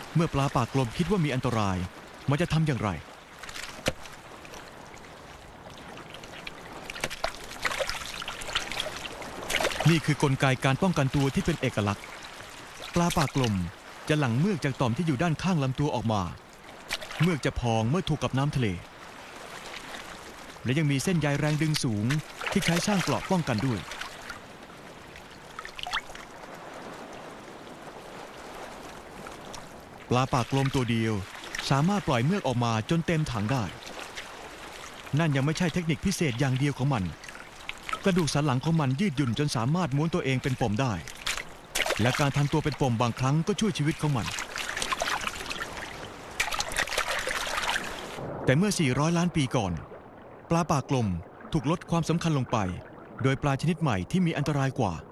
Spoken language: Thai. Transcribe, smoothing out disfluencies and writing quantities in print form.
เมื่อปลาปากกลมคิดว่ามีอันตรายมันจะทำอย่างไรนี่คือกลไกการป้องกันตัวที่เป็นเอกลักษณ์ปลาปากกลมจะหลั่งเมือกจากต่อมที่อยู่ด้านข้างลำตัวออกมาเมือกจะพองเมื่อถูกกับน้ำทะเลและยังมีเส้นใยแรงดึงสูงที่ใช้สร้างเกราะป้องกันด้วยปลาปากกลมตัวเดียวสามารถปล่อยเมือกออกมาจนเต็มถังได้นั่นยังไม่ใช่เทคนิคพิเศษอย่างเดียวของมันกระดูกสันหลังของมันยืดหยุ่นจนสามารถม้วนตัวเองเป็นปมได้และการทำตัวเป็นปมบางครั้งก็ช่วยชีวิตของมันแต่เมื่อ400 ล้านปีก่อนปลาปากกลมถูกลดความสำคัญลงไปโดยปลาชนิดใหม่ที่มีอันตรายกว่า